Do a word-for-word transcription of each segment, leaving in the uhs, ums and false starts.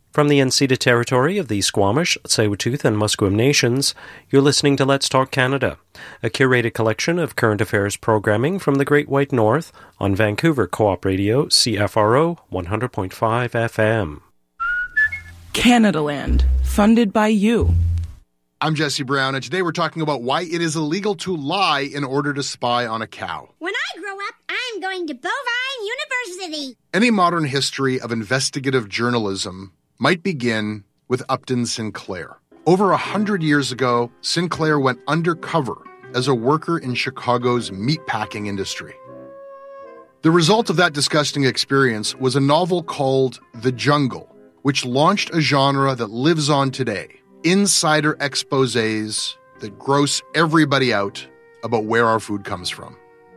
From the Unceded territory of the Squamish, Tsleil-Waututh and Musqueam Nations, you're listening to Let's Talk Canada, a curated collection of current affairs programming from the Great White North on Vancouver Co-op Radio, C F R O one hundred point five F M. Canadaland, funded by you. I'm Jesse Brown, and today we're talking about why it is illegal to lie in order to spy on a cow. When I grow up, I'm going to Bovine University. Any modern history of investigative journalism might begin with Upton Sinclair. Over a hundred years ago, Sinclair went undercover as a worker in Chicago's meatpacking industry. The result of that disgusting experience was a novel called The Jungle, which launched a genre that lives on today. Insider exposés that gross everybody out about where our food comes from.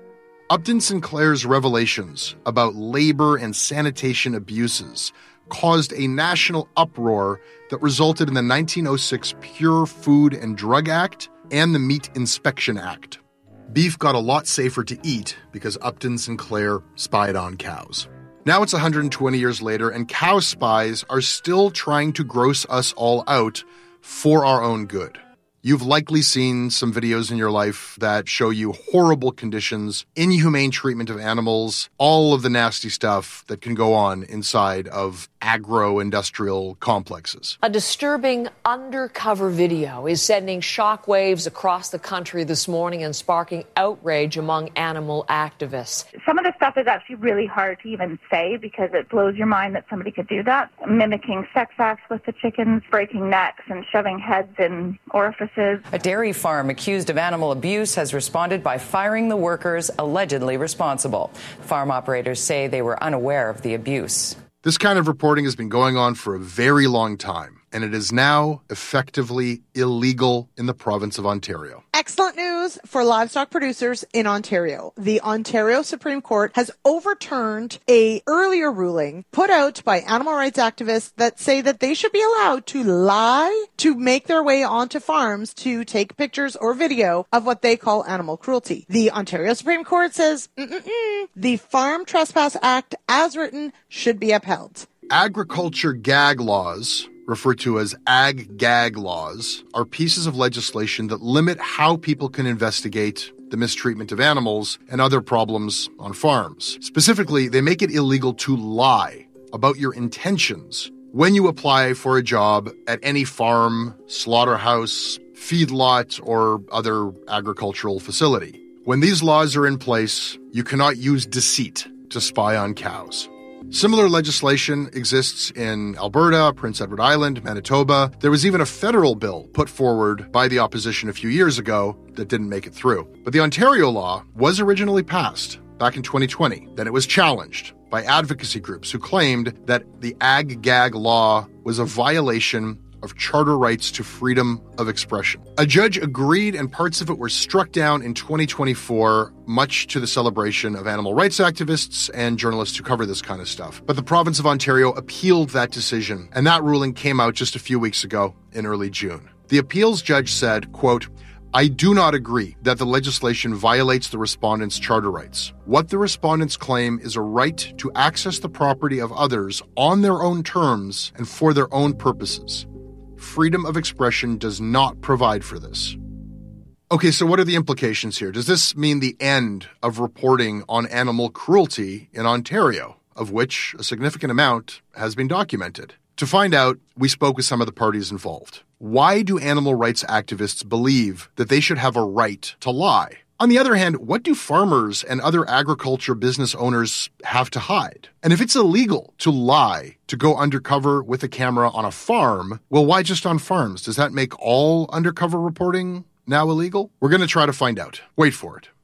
Upton Sinclair's revelations about labor and sanitation abuses caused a national uproar that resulted in the nineteen oh six Pure Food and Drug Act and the Meat Inspection Act. Beef got a lot safer to eat because Upton Sinclair spied on cows. Now it's one hundred twenty years later, and cow spies are still trying to gross us all out for our own good. You've likely seen some videos in your life that show you horrible conditions, inhumane treatment of animals, all of the nasty stuff that can go on inside of agro-industrial complexes. A disturbing undercover video is sending shockwaves across the country this morning and sparking outrage among animal activists. Some of the stuff is actually really hard to even say because it blows your mind that somebody could do that. Mimicking sex acts with the chickens, breaking necks and shoving heads in orifices. A dairy farm accused of animal abuse has responded by firing the workers allegedly responsible. Farm operators say they were unaware of the abuse. This kind of reporting has been going on for a very long time, and it is now effectively illegal in the province of Ontario. Excellent news for livestock producers in Ontario. The Ontario Supreme Court has overturned a earlier ruling put out by animal rights activists that say that they should be allowed to lie to make their way onto farms to take pictures or video of what they call animal cruelty. The Ontario Supreme Court says, mm-mm-mm, the Farm Trespass Act as written should be upheld. Agriculture gag laws, referred to as ag-gag laws, are pieces of legislation that limit how people can investigate the mistreatment of animals and other problems on farms. Specifically, they make it illegal to lie about your intentions when you apply for a job at any farm, slaughterhouse, feedlot, or other agricultural facility. When these laws are in place, you cannot use deceit to spy on cows. Similar legislation exists in Alberta, Prince Edward Island, Manitoba. There was even a federal bill put forward by the opposition a few years ago that didn't make it through. But the Ontario law was originally passed back in twenty twenty. Then it was challenged by advocacy groups who claimed that the ag-gag law was a violation of charter rights to freedom of expression. A judge agreed, and parts of it were struck down in twenty twenty-four, much to the celebration of animal rights activists and journalists who cover this kind of stuff. But the province of Ontario appealed that decision, and that ruling came out just a few weeks ago in early June. The appeals judge said, quote, I do not agree that the legislation violates the respondents' charter rights. What the respondents claim is a right to access the property of others on their own terms and for their own purposes. Freedom of expression does not provide for this. Okay, so what are the implications here? Does this mean the end of reporting on animal cruelty in Ontario, of which a significant amount has been documented? To find out, we spoke with some of the parties involved. Why do animal rights activists believe that they should have a right to lie? On the other hand, what do farmers and other agriculture business owners have to hide? And if it's illegal to lie, to go undercover with a camera on a farm, well, why just on farms? Does that make all undercover reporting now illegal? We're going to try to find out. Wait for it.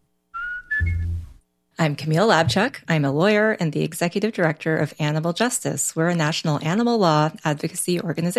I'm Camille Labchuk. I'm a lawyer and the executive director of Animal Justice. We're a national animal law advocacy organization.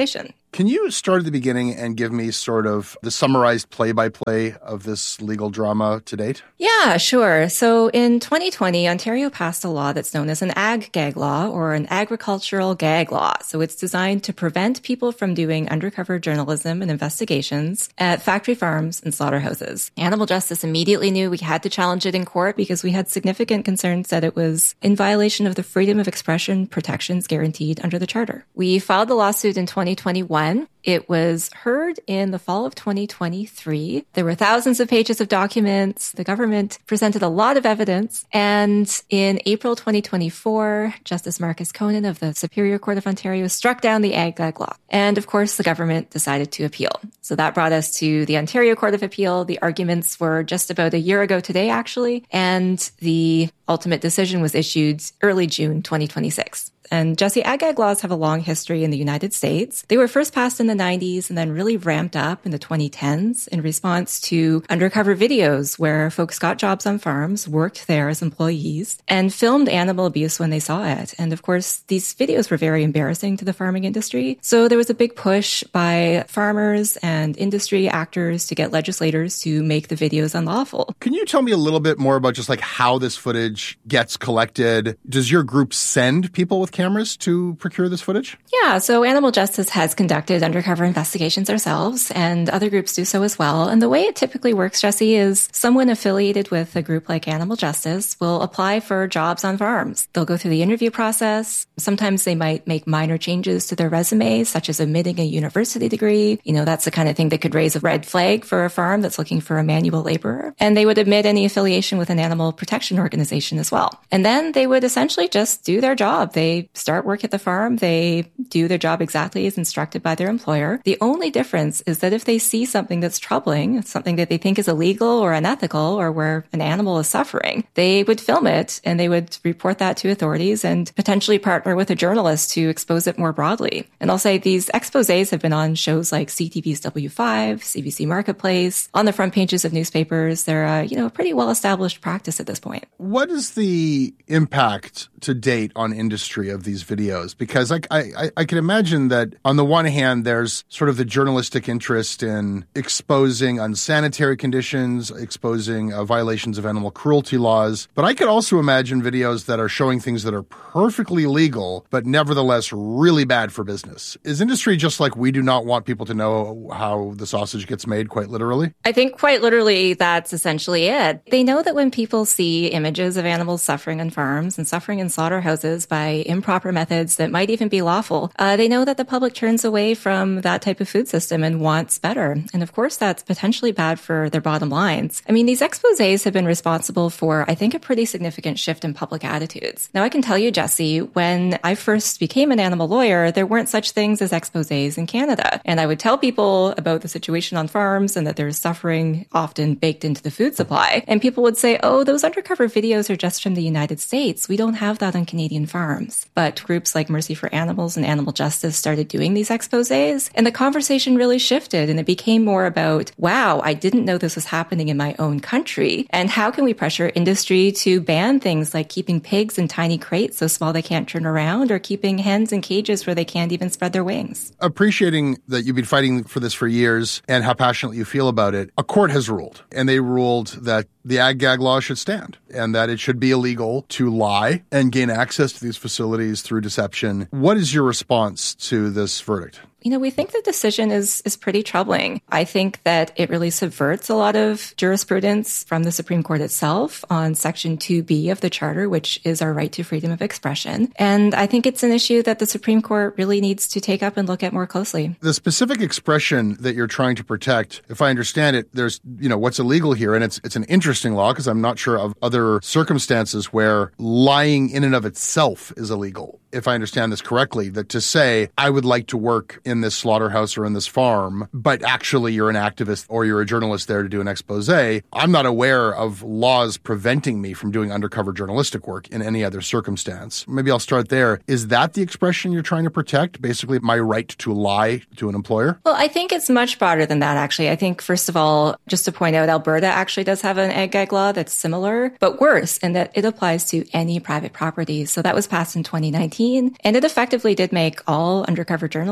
Can you start at the beginning and give me sort of the summarized play-by-play of this legal drama to date? Yeah, sure. So in twenty twenty, Ontario passed a law that's known as an ag gag law, or an agricultural gag law. So it's designed to prevent people from doing undercover journalism and investigations at factory farms and slaughterhouses. Animal Justice immediately knew we had to challenge it in court because we had significant concerns that it was in violation of the freedom of expression protections guaranteed under the Charter. We filed the lawsuit in twenty twenty-one. It was heard in the fall of twenty twenty-three. There were thousands of pages of documents. The government presented a lot of evidence. And in April twenty twenty-four, Justice Marcus Conan of the Superior Court of Ontario struck down the ag gag law. And of course, the government decided to appeal. So that brought us to the Ontario Court of Appeal. The arguments were just about a year ago today, actually. And the ultimate decision was issued early June twenty twenty-six. And Jesse, ag gag laws have a long history in the United States. They were first passed in the nineties and then really ramped up in the twenty tens in response to undercover videos where folks got jobs on farms, worked there as employees, and filmed animal abuse when they saw it. And of course, these videos were very embarrassing to the farming industry. So there was a big push by farmers and industry actors to get legislators to make the videos unlawful. Can you tell me a little bit more about just like how this footage gets collected? Does your group send people with cameras to procure this footage? Yeah, so Animal Justice has conducted undercover investigations ourselves, and other groups do so as well. And the way it typically works, Jesse, is someone affiliated with a group like Animal Justice will apply for jobs on farms. They'll go through the interview process. Sometimes they might make minor changes to their resume, such as omitting a university degree. You know, that's the kind of thing that could raise a red flag for a farm that's looking for a manual laborer. And they would omit any affiliation with an animal protection organization as well. And then they would essentially just do their job. They start work at the farm. They do their job exactly as instructed by their employer. The only difference is that if they see something that's troubling, something that they think is illegal or unethical, or where an animal is suffering, they would film it and they would report that to authorities and potentially partner with a journalist to expose it more broadly. And I'll say these exposés have been on shows like C T V's W five, C B C Marketplace, on the front pages of newspapers. They're a, you know, a pretty well-established practice at this point. What is the impact to date on industry of these videos? Because I, I, I can imagine that on the one hand, there's sort of the journalistic interest in exposing unsanitary conditions, exposing uh, violations of animal cruelty laws. But I could also imagine videos that are showing things that are perfectly legal, but nevertheless really bad for business. Is industry just like we do not want people to know how the sausage gets made, quite literally? I think quite literally that's essentially it. They know that when people see images of animals suffering on farms and suffering in slaughterhouses by improper methods that might even be lawful, uh, they know that the public turns away from that type of food system and wants better. And of course, that's potentially bad for their bottom lines. I mean, these exposés have been responsible for, I think, a pretty significant shift in public attitudes. Now, I can tell you, Jesse, when I first became an animal lawyer, there weren't such things as exposés in Canada. And I would tell people about the situation on farms and that there's suffering often baked into the food supply. And people would say, oh, those undercover videos are just from the United States. We don't have that on Canadian farms. But groups like Mercy for Animals and Animal Justice started doing these exposés, and the conversation really shifted, and it became more about, wow, I didn't know this was happening in my own country, and how can we pressure industry to ban things like keeping pigs in tiny crates so small they can't turn around, or keeping hens in cages where they can't even spread their wings. Appreciating that you've been fighting for this for years and how passionately you feel about it, a court has ruled, and they ruled that the ag gag law should stand and that it should be illegal to lie and gain access to these facilities through deception. What is your response to this verdict? You know, we think the decision is is pretty troubling. I think that it really subverts a lot of jurisprudence from the Supreme Court itself on Section two B of the Charter, which is our right to freedom of expression. And I think it's an issue that the Supreme Court really needs to take up and look at more closely. The specific expression that you're trying to protect, if I understand it, there's, you know, what's illegal here, and it's it's an interesting law because I'm not sure of other circumstances where lying in and of itself is illegal. If I understand this correctly, that to say, I would like to work in this slaughterhouse or in this farm, but actually you're an activist or you're a journalist there to do an expose, I'm not aware of laws preventing me from doing undercover journalistic work in any other circumstance. Maybe I'll start there. Is that the expression you're trying to protect? Basically, my right to lie to an employer? Well, I think it's much broader than that, actually. I think, first of all, just to point out, Alberta actually does have an ag gag law that's similar, but worse in that it applies to any private property. So that was passed in twenty nineteen. And it effectively did make all undercover journalism where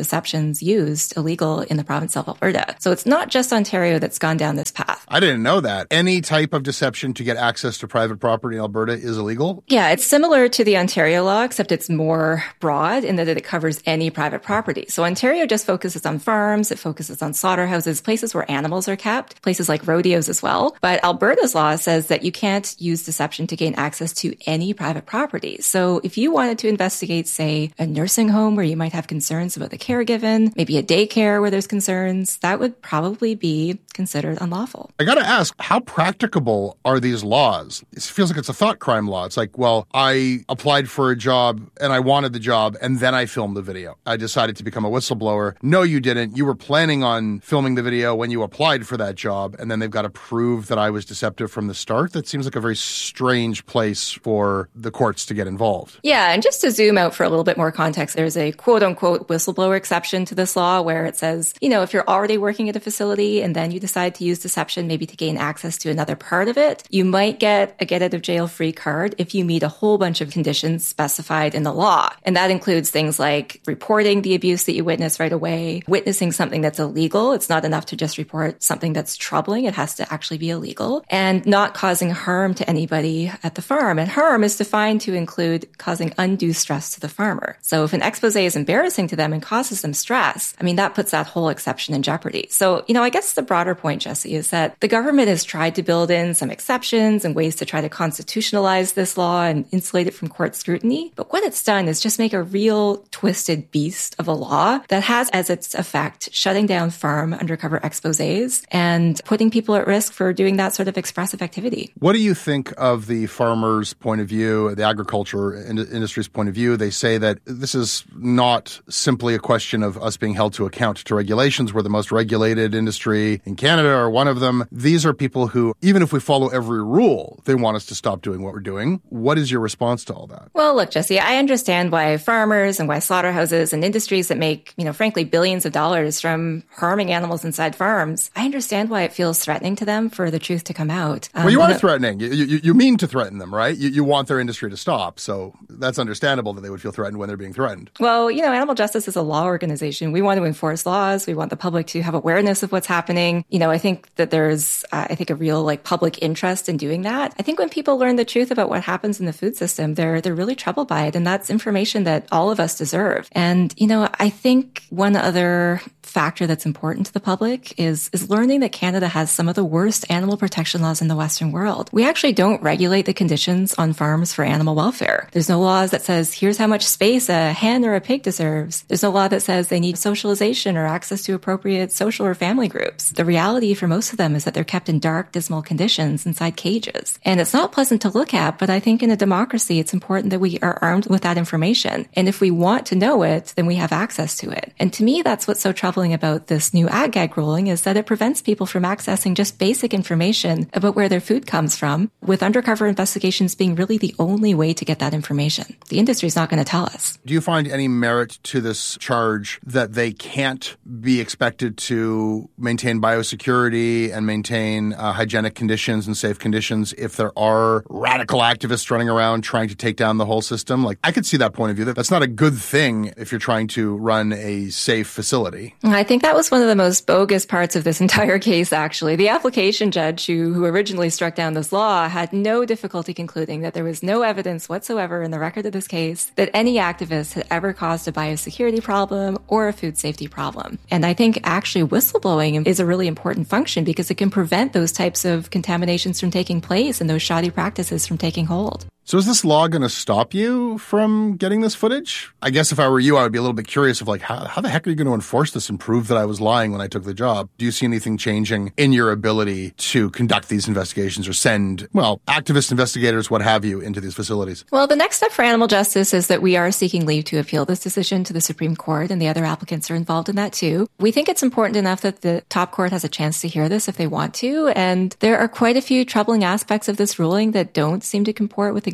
deceptions used illegal in the province of Alberta. So it's not just Ontario that's gone down this path. I didn't know that. Any type of deception to get access to private property in Alberta is illegal? Yeah, it's similar to the Ontario law, except it's more broad in that it covers any private property. So Ontario just focuses on farms, it focuses on slaughterhouses, places where animals are kept, places like rodeos as well. But Alberta's law says that you can't use deception to gain access to any private property. So if you wanted to investigate, say, a nursing home where you might have concerns about the care given, maybe a daycare where there's concerns, that would probably be considered unlawful. I got to ask, how practicable are these laws? It feels like it's a thought crime law. It's like, well, I applied for a job and I wanted the job and then I filmed the video. I decided to become a whistleblower. No, you didn't. You were planning on filming the video when you applied for that job, and then they've got to prove that I was deceptive from the start. That seems like a very strange place for the courts to get involved. Yeah, and just to zoom out for a little bit more context, there's a quote-unquote whistleblower exception to this law where it says, you know, if you're already working at a facility and then you decide to use deception maybe to gain access to another part of it, you might get a get-out-of-jail-free card if you meet a whole bunch of conditions specified in the law. And that includes things like reporting the abuse that you witness right away, witnessing something that's illegal. It's not enough to just report something that's troubling. It has to actually be illegal, and not causing harm to anybody at the farm. And harm is defined to include causing undue stress to the farmer. So if an expose is embarrassing to them and causes them stress, I mean, that puts that whole exception in jeopardy. So, you know, I guess the broader point, Jesse, is that the government has tried to build in some exceptions and ways to try to constitutionalize this law and insulate it from court scrutiny. But what it's done is just make a real twisted beast of a law that has as its effect shutting down farm undercover exposés and putting people at risk for doing that sort of expressive activity. What do you think of the farmers' point of view, the agriculture industry's point of view? They say that this is not simply a question of us being held to account to regulations. We're the most regulated industry in Canada, or one of them. These are people who, even if we follow every rule, they want us to stop doing what we're doing. What is your response to all that? Well, look, Jesse, I understand why farmers and why slaughterhouses and industries that make, you know, frankly, billions of dollars from harming animals inside farms, I understand why it feels threatening to them for the truth to come out. Um, well, you are threatening. You, you, you mean to threaten them, right? You, you want their industry to stop. So that's understandable that they would feel threatened when they're being threatened. Well, you know, Animal Justice is a law organization. We want to enforce laws. We want the public to have awareness of what's happening. You know, I think that there's, uh, I think, a real like public interest in doing that. I think when people learn the truth about what happens in the food system, they're they're really troubled by it, and that's information that all of us deserve. And you know, I think one other factor that's important to the public is is learning that Canada has some of the worst animal protection laws in the Western world. We actually don't regulate the conditions on farms for animal welfare. There's no laws that says here's how much space a hen or a pig deserves. There's no law that says they need socialization or access to appropriate social or family groups. The reality for most of them is that they're kept in dark, dismal conditions inside cages. And it's not pleasant to look at, but I think in a democracy, it's important that we are armed with that information. And if we want to know it, then we have access to it. And to me, that's what's so troubling about this new ag-gag ruling is that it prevents people from accessing just basic information about where their food comes from, with undercover investigations being really the only way to get that information. The industry's not going to tell us. Do you find any merit to this charge that they can't be expected to maintain biosecurity and maintain uh, hygienic conditions and safe conditions if there are radical activists running around trying to take down the whole system? Like, I could see that point of view. That that's not a good thing if you're trying to run a safe facility. I think that was one of the most bogus parts of this entire case, actually. The application judge who, who originally struck down this law had no difficulty concluding that there was no evidence whatsoever in the record of this case that any activist had ever caused a biosecurity problem or a food safety problem. And I think actually whistleblowing is a really important function because it can prevent those types of contaminations from taking place and those shoddy practices from taking hold. So is this law going to stop you from getting this footage? I guess if I were you, I would be a little bit curious of like, how, how the heck are you going to enforce this and prove that I was lying when I took the job? Do you see anything changing in your ability to conduct these investigations or send, well, activist investigators, what have you, into these facilities? Well, the next step for Animal Justice is that we are seeking leave to appeal this decision to the Supreme Court, and the other applicants are involved in that too. We think it's important enough that the top court has a chance to hear this if they want to, and there are quite a few troubling aspects of this ruling that don't seem to comport with existing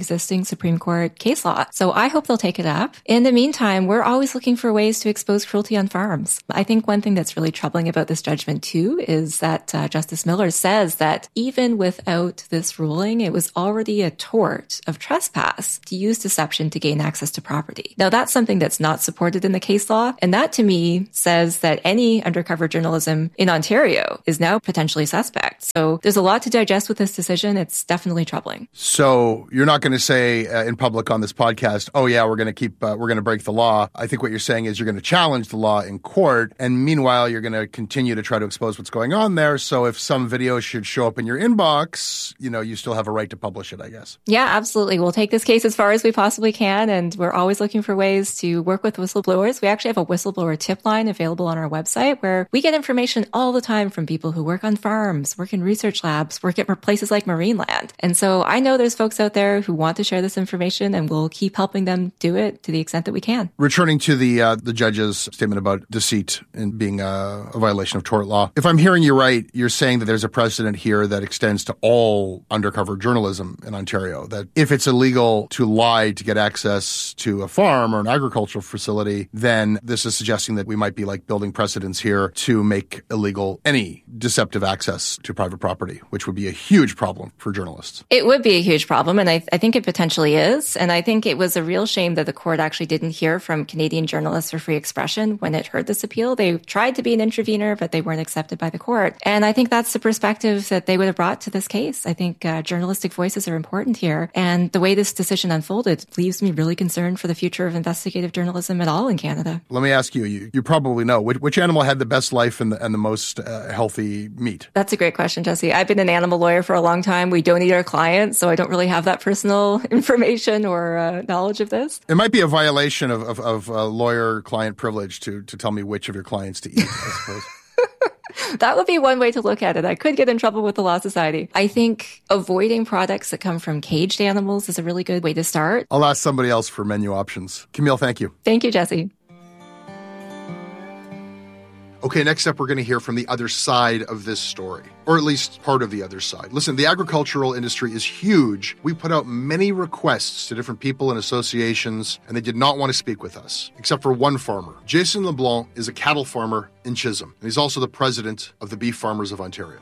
existing Supreme Court case law. So I hope they'll take it up. In the meantime, we're always looking for ways to expose cruelty on farms. I think one thing that's really troubling about this judgment too is that uh, Justice Miller says that even without this ruling, it was already a tort of trespass to use deception to gain access to property. Now that's something that's not supported in the case law. And that to me says that any undercover journalism in Ontario is now potentially suspect. So there's a lot to digest with this decision. It's definitely troubling. So you're not going to say uh, in public on this podcast, oh yeah, we're going to keep, uh, we're going to break the law. I think what you're saying is you're going to challenge the law in court. And meanwhile, you're going to continue to try to expose what's going on there. So if some video should show up in your inbox, you know, you still have a right to publish it, I guess. Yeah, absolutely. We'll take this case as far as we possibly can. And we're always looking for ways to work with whistleblowers. We actually have a whistleblower tip line available on our website where we get information all the time from people who work on farms, work in research labs, work at places like Marineland. And so I know there's folks out there who want to share this information, and we'll keep helping them do it to the extent that we can. Returning to the uh, the judge's statement about deceit and being a, a violation of tort law, if I'm hearing you right, you're saying that there's a precedent here that extends to all undercover journalism in Ontario, that if it's illegal to lie to get access to a farm or an agricultural facility, then this is suggesting that we might be like building precedents here to make illegal any deceptive access to private property, which would be a huge problem for journalists. It would be a huge problem, and I, I think it potentially is. And I think it was a real shame that the court actually didn't hear from Canadian Journalists for Free Expression when it heard this appeal. They tried to be an intervener, but they weren't accepted by the court. And I think that's the perspective that they would have brought to this case. I think uh, journalistic voices are important here. And the way this decision unfolded leaves me really concerned for the future of investigative journalism at all in Canada. Let me ask you, you, you probably know, which, which animal had the best life and the, and the most uh, healthy meat? That's a great question, Jesse. I've been an animal lawyer for a long time. We don't eat our clients, so I don't really have that personal information or uh, knowledge of this. It might be a violation of, of, of uh, lawyer-client privilege to, to tell me which of your clients to eat, I suppose. That would be one way to look at it. I could get in trouble with the Law Society. I think avoiding products that come from caged animals is a really good way to start. I'll ask somebody else for menu options. Camille, thank you. Thank you, Jesse. Okay, next up, we're going to hear from the other side of this story, or at least part of the other side. Listen, the agricultural industry is huge. We put out many requests to different people and associations, and they did not want to speak with us, except for one farmer. Jason LeBlanc is a cattle farmer in Chisholm, and he's also the president of the Beef Farmers of Ontario.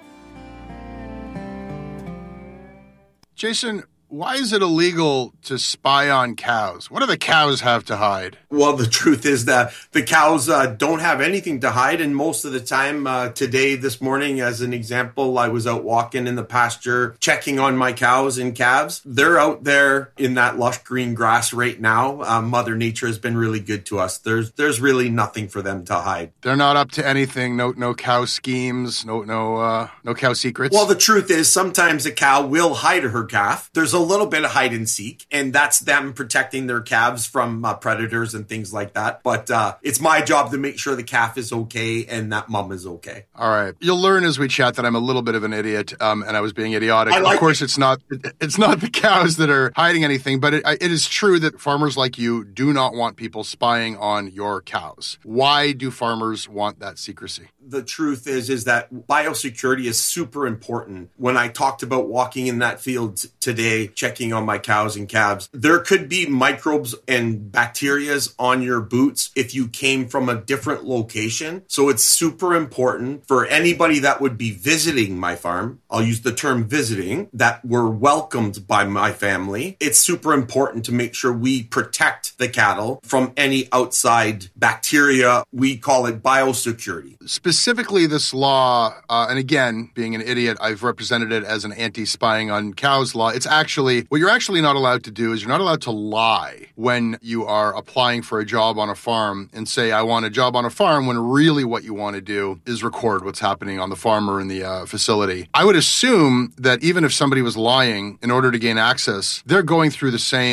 Jason, why is it illegal to spy on cows? What do the cows have to hide? Well, the truth is that the cows uh, don't have anything to hide. And most of the time uh, today, this morning, as an example, I was out walking in the pasture, checking on my cows and calves. They're out there in that lush green grass right now. Uh, Mother Nature has been really good to us. There's there's really nothing for them to hide. They're not up to anything. No no cow schemes. No no uh, no cow secrets. Well, the truth is sometimes a cow will hide her calf. There's a little bit of hide and seek, and that's them protecting their calves from uh, predators and things like that. But uh, it's my job to make sure the calf is okay and that mum is okay. All right. You'll learn as we chat that I'm a little bit of an idiot, um, and I was being idiotic. I like of course, it. it's not it's not the cows that are hiding anything, but it, it is true that farmers like you do not want people spying on your cows. Why do farmers want that secrecy? The truth is, is that biosecurity is super important. When I talked about walking in that field today, checking on my cows and calves, there could be microbes and bacterias on your boots if you came from a different location. So it's super important for anybody that would be visiting my farm. I'll use the term visiting, that were welcomed by my family. It's super important to make sure we protect the cattle from any outside bacteria. We call it biosecurity. Specifically, this law, uh, and again, being an idiot, I've represented it as an anti-spying on cows law. It's actually, what you're actually not allowed to do is you're not allowed to lie when you are applying for a job on a farm and say, I want a job on a farm, when really what you want to do is record what's happening on the farm or in the uh, facility. I would assume that even if somebody was lying in order to gain access, they're going through the same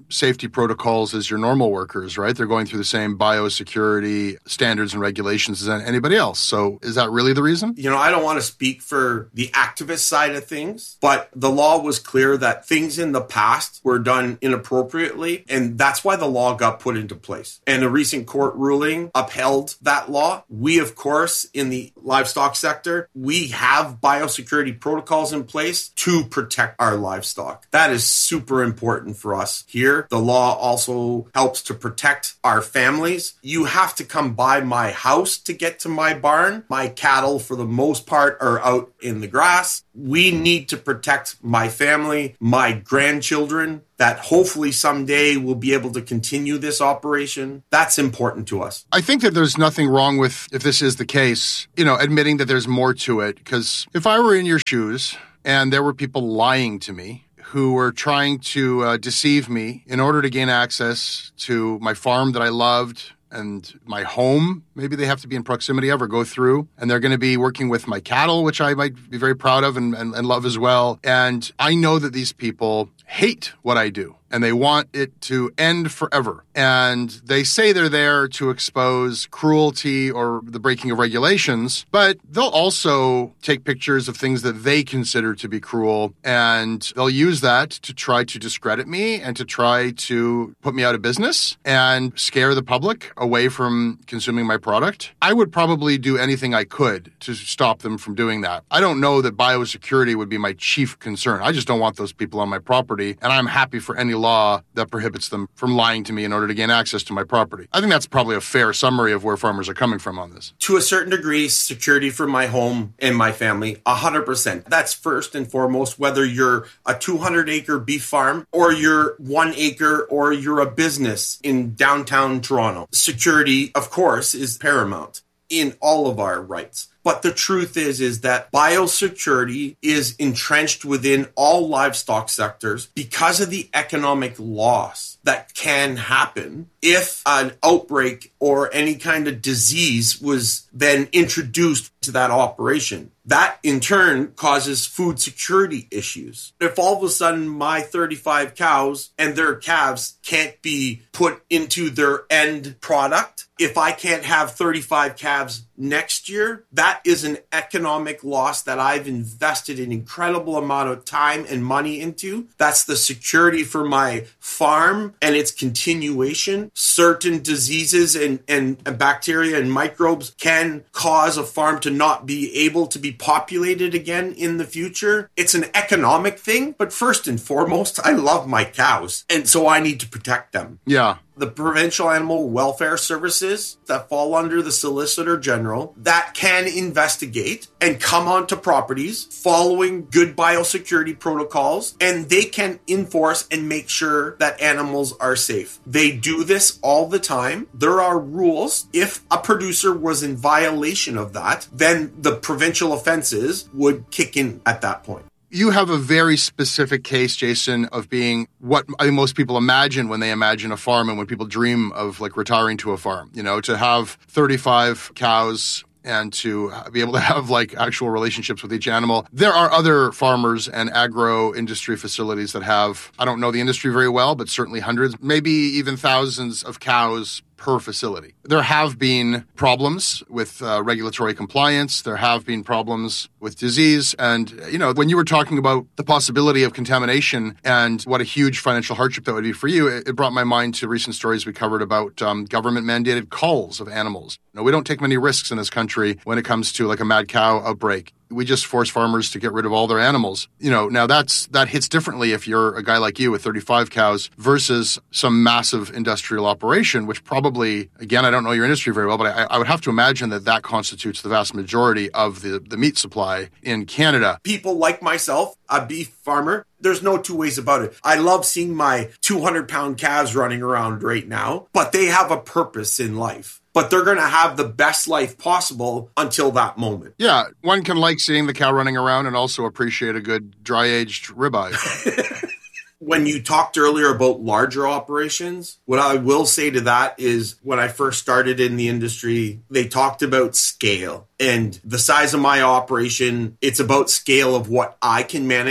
safety protocols as your normal workers, right? They're going through the same biosecurity standards and regulations as anybody else. So is that really the reason? You know, I don't want to speak for the activist side of things, but the law was clear that things in the past were done inappropriately, and that's why the law got put into place. And a recent court ruling upheld that law. We, of course, in the livestock sector, we have biosecurity protocols in place to protect our livestock. That is super important for us here. The law also helps to protect our families. You have to come by my house to get to my barn. My cattle, for the most part, are out in the grass. We need to protect my family, my grandchildren, that hopefully someday we'll be able to continue this operation. That's important to us. I think that there's nothing wrong with, if this is the case, you know, admitting that there's more to it. Because if I were in your shoes and there were people lying to me, who were trying to uh, deceive me in order to gain access to my farm that I loved and my home, maybe they have to be in proximity of or go through, and they're going to be working with my cattle, which I might be very proud of and, and, and love as well. And I know that these people hate what I do, and they want it to end forever. And they say they're there to expose cruelty or the breaking of regulations, but they'll also take pictures of things that they consider to be cruel, and they'll use that to try to discredit me and to try to put me out of business and scare the public away from consuming my product. I would probably do anything I could to stop them from doing that. I don't know that biosecurity would be my chief concern. I just don't want those people on my property, and I'm happy for any law that prohibits them from lying to me in order to gain access to my property. I think that's probably a fair summary of where farmers are coming from on this. To a certain degree, security for my home and my family, one hundred percent. That's first and foremost, whether you're a two hundred acre beef farm or you're one acre or you're a business in downtown Toronto. Security, of course, is paramount in all of our rights. But the truth is, is that biosecurity is entrenched within all livestock sectors because of the economic loss that can happen if an outbreak or any kind of disease was then introduced to that operation. That in turn causes food security issues. If all of a sudden my thirty-five cows and their calves can't be put into their end product, if I can't have thirty-five calves next year, that is an economic loss that I've invested an incredible amount of time and money into. That's the security for my farm and its continuation. Certain diseases and, and, and bacteria and microbes can cause a farm to not be able to be populated again in the future. It's an economic thing, but first and foremost, I love my cows, and so I need to protect them. Yeah. The provincial animal welfare services that fall under the Solicitor General that can investigate and come onto properties following good biosecurity protocols, and they can enforce and make sure that animals are safe. They do this all the time. There are rules. If a producer was in violation of that, then the provincial offenses would kick in at that point. You have a very specific case, Jason, of being what I think most people imagine when they imagine a farm and when people dream of like retiring to a farm. You know, to have thirty-five cows and to be able to have like actual relationships with each animal. There are other farmers and agro industry facilities that have, I don't know the industry very well, but certainly hundreds, maybe even thousands of cows per facility. There have been problems with uh, regulatory compliance. There have been problems with disease. And, you know, when you were talking about the possibility of contamination and what a huge financial hardship that would be for you, it, it brought my mind to recent stories we covered about um, government-mandated culls of animals. You know, we don't take many risks in this country when it comes to like a mad cow outbreak. We just force farmers to get rid of all their animals. You know, now that's that hits differently if you're a guy like you with thirty-five cows versus some massive industrial operation, which probably, again, I don't know your industry very well, but I, I would have to imagine that that constitutes the vast majority of the, the meat supply in Canada. People like myself, a beef farmer, there's no two ways about it. I love seeing my two hundred pound calves running around right now, but they have a purpose in life. But they're going to have the best life possible until that moment. Yeah, one can like seeing the cow running around and also appreciate a good dry-aged ribeye. When you talked earlier about larger operations, what I will say to that is when I first started in the industry, they talked about scale. And the size of my operation, it's about scale of what I can manage.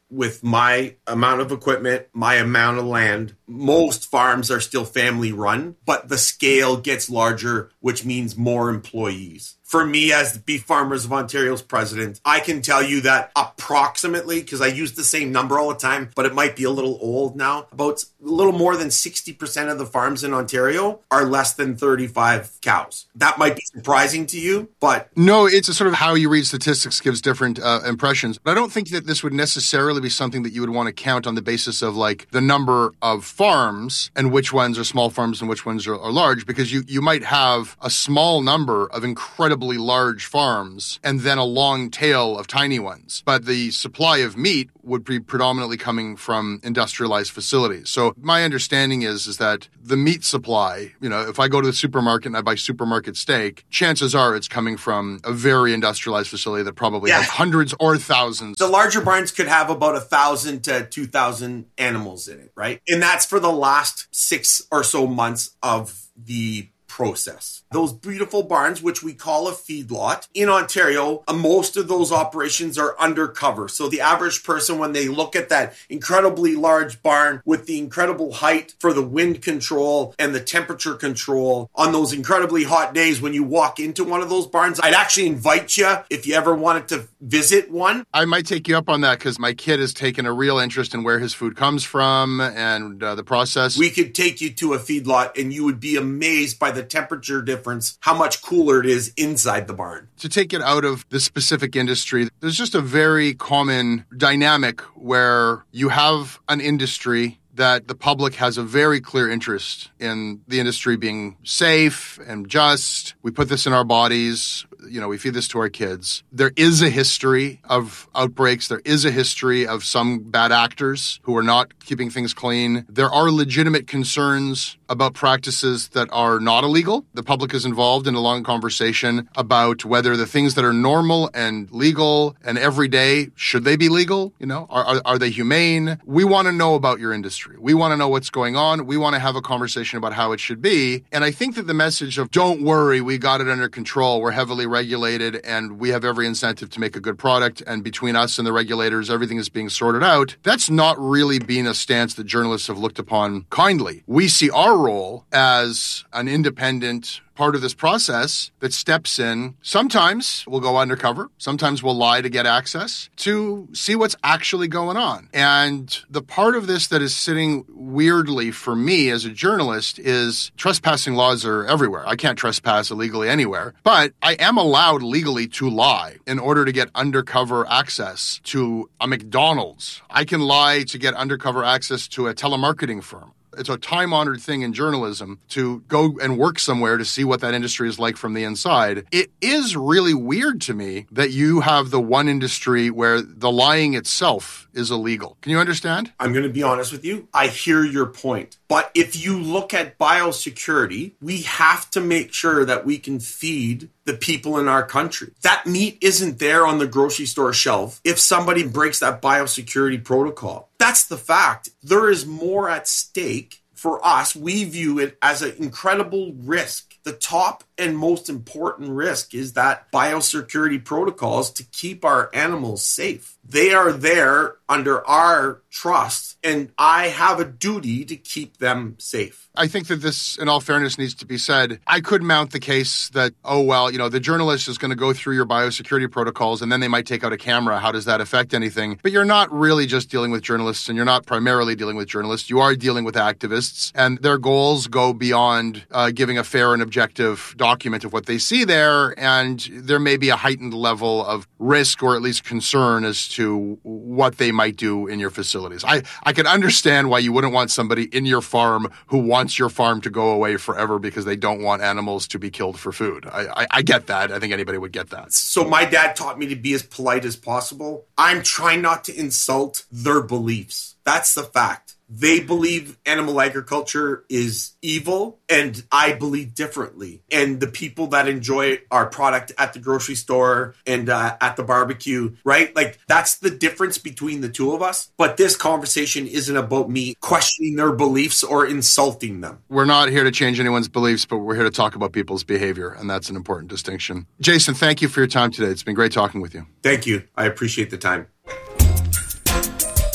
with my amount of equipment, my amount of land, most farms are still family run, but the scale gets larger, which means more employees. For me, as the Beef Farmers of Ontario's president, I can tell you that approximately, because I use the same number all the time, but it might be a little old now, about a little more than sixty percent of the farms in Ontario are less than thirty-five cows. That might be surprising to you, but... No, it's a sort of how you read statistics gives different uh, impressions. But I don't think that this would necessarily be something that you would want to count on the basis of like the number of farms and which ones are small farms and which ones are, are large, because you, you might have a small number of incredible large farms and then a long tail of tiny ones. But the supply of meat would be predominantly coming from industrialized facilities. So my understanding is, is that the meat supply, you know, if I go to the supermarket and I buy supermarket steak, chances are it's coming from a very industrialized facility that probably yeah. has hundreds or thousands. The larger barns could have about a thousand to two thousand animals in it, right? And that's for the last six or so months of the process. Those beautiful barns, which we call a feedlot, in Ontario, most of those operations are undercover. So the average person, when they look at that incredibly large barn with the incredible height for the wind control and the temperature control on those incredibly hot days when you walk into one of those barns, I'd actually invite you if you ever wanted to visit one. I might take you up on that because my kid has taken a real interest in where his food comes from and uh, the process. We could take you to a feedlot and you would be amazed by the temperature difference. How much cooler it is inside the barn. To take it out of the specific industry, there's just a very common dynamic where you have an industry that the public has a very clear interest in the industry being safe and just. We put this in our bodies. You know, we feed this to our kids. There is a history of outbreaks. There is a history of some bad actors who are not keeping things clean. There are legitimate concerns about practices that are not illegal. The public is involved in a long conversation about whether the things that are normal and legal and everyday, should they be legal? You know, are, are, are they humane? We want to know about your industry. We want to know what's going on. We want to have a conversation about how it should be. And I think that the message of don't worry, we got it under control. We're heavily regulated and we have every incentive to make a good product. And between us and the regulators, everything is being sorted out. That's not really been a stance that journalists have looked upon kindly. We see our role as an independent part of this process that steps in. Sometimes we'll go undercover. Sometimes we'll lie to get access to see what's actually going on. And the part of this that is sitting weirdly for me as a journalist is trespassing laws are everywhere. I can't trespass illegally anywhere, but I am allowed legally to lie in order to get undercover access to a McDonald's. I can lie to get undercover access to a telemarketing firm. It's a time-honored thing in journalism to go and work somewhere to see what that industry is like from the inside. It is really weird to me that you have the one industry where the lying itself is illegal. Can you understand? I'm going to be honest with you. I hear your point. But if you look at biosecurity, we have to make sure that we can feed the people in our country. That meat isn't there on the grocery store shelf if somebody breaks that biosecurity protocol. That's the fact. There is more at stake for us. We view it as an incredible risk. The top and most important risk is that biosecurity protocols to keep our animals safe. They are there under our trust, and I have a duty to keep them safe. I think that this, in all fairness, needs to be said. I could mount the case that, oh, well, you know, the journalist is going to go through your biosecurity protocols and then they might take out a camera. How does that affect anything? But you're not really just dealing with journalists, and you're not primarily dealing with journalists. You are dealing with activists, and their goals go beyond uh, giving a fair and objective document of what they see there. And there may be a heightened level of risk or at least concern as to what they might do in your facilities. I, I can understand why you wouldn't want somebody in your farm who wants your farm to go away forever because they don't want animals to be killed for food. I, I, I get that. I think anybody would get that. So my dad taught me to be as polite as possible. I'm trying not to insult their beliefs. That's the fact. They believe animal agriculture is evil, and I believe differently. And the people that enjoy our product at the grocery store and uh, at the barbecue, right? Like, that's the difference between the two of us. But this conversation isn't about me questioning their beliefs or insulting them. We're not here to change anyone's beliefs, but we're here to talk about people's behavior, and that's an important distinction. Jason, thank you for your time today. It's been great talking with you. Thank you. I appreciate the time.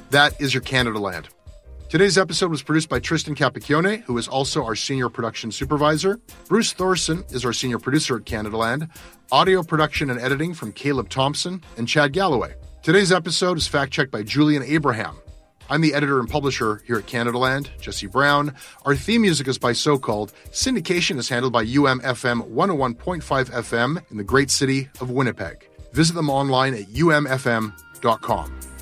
That is your Canada Land. Today's episode was produced by Tristan Capicchione, who is also our senior production supervisor. Bruce Thorson is our senior producer at Canada Land. Audio production and editing from Caleb Thompson and Chad Galloway. Today's episode is fact-checked by Julian Abraham. I'm the editor and publisher here at Canada Land, Jesse Brown. Our theme music is by So Called. Syndication is handled by U M F M one oh one point five F M in the great city of Winnipeg. Visit them online at u m f m dot com.